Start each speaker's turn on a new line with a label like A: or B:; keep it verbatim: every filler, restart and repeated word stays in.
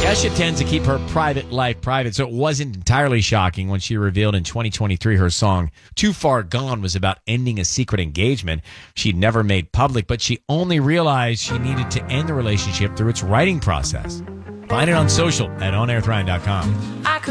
A: Kesha tends to keep her private life private, so it wasn't entirely shocking when she revealed in twenty twenty-three her song Too Far Gone was about ending a secret engagement she'd never made public, but she only realized she needed to end the relationship through its writing process. Find it on social at on air with ryan dot com.